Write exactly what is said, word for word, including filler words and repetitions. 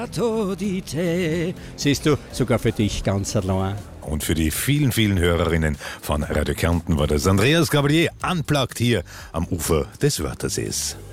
Siehst du, sogar für dich ganz allein. Und für die vielen, vielen Hörerinnen von Radio Kärnten war das Andreas Gabalier unplugged hier am Ufer des Wörthersees.